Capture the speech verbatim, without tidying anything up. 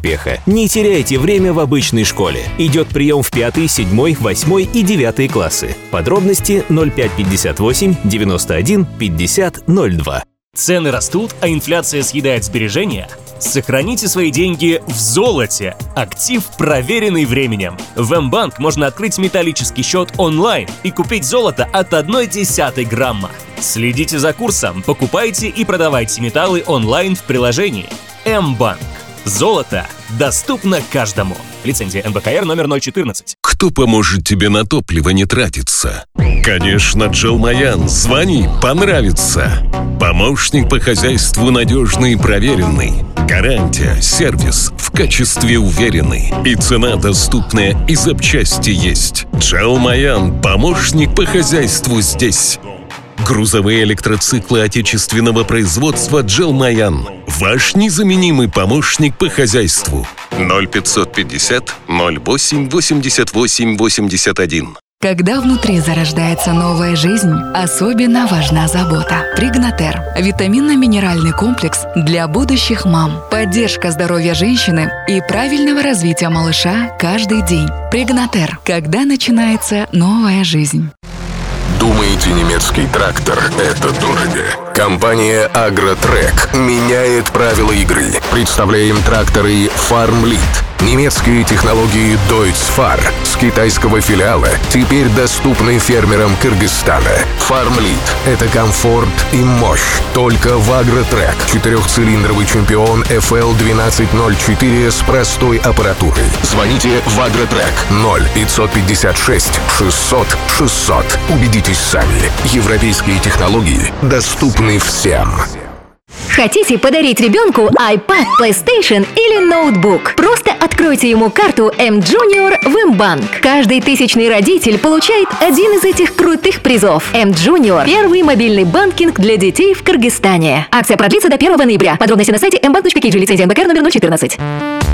успеха. Не теряйте время в обычной школе. Идет прием в пятый, седьмой, восьмой и девятый классы. Подробности ноль пять пятьдесят восемь девяносто один пятьдесят ноль два. Цены растут, а инфляция съедает сбережения? Сохраните свои деньги в золоте. Актив, проверенный временем. В М-банк можно открыть металлический счет онлайн и купить золото от одной десятой грамма. Следите за курсом, покупайте и продавайте металлы онлайн в приложении. М-банк. Золото доступно каждому. Лицензия эн бэ ка эр номер ноль четырнадцать. Кто поможет тебе на топливо не тратиться? Конечно, Джелмаян. Звони, понравится. Помощник по хозяйству надежный и проверенный. Гарантия, сервис в качестве уверенный. И цена доступная, и запчасти есть. Джелмаян. Помощник по хозяйству здесь. Грузовые электроциклы отечественного производства Джелмаян. Ваш незаменимый помощник по хозяйству. ноль пятьсот пятьдесят ноль восемь восемьдесят восемь восемьдесят один. Когда внутри зарождается новая жизнь, особенно важна забота. Пригнатер – витаминно-минеральный комплекс для будущих мам. Поддержка здоровья женщины и правильного развития малыша каждый день. Пригнатер – когда начинается новая жизнь. Думаете, немецкий трактор – это дорого? Компания «Агротрек» меняет правила игры. Представляем тракторы «Фармлит». Немецкие технологии Deutz-Fahr с китайского филиала теперь доступны фермерам Кыргызстана. «Фармлит» — это комфорт и мощь. Только в «Агротрек». Четырехцилиндровый чемпион эф эл двенадцать ноль четыре с простой аппаратурой. Звоните в «Агротрек» ноль пятьсот пятьдесят шесть шестьсот шестьсот. Убедитесь сами. Европейские технологии доступны всем. Хотите подарить ребенку iPad, PlayStation или ноутбук? Просто откройте ему карту M-Junior в М-банк. Каждый тысячный родитель получает один из этих крутых призов. M-Junior – первый мобильный банкинг для детей в Кыргызстане. Акция продлится до первого ноября. Подробности на сайте эм банк точка кей джи, лицензия эн бэ ка эр номер ноль четырнадцать.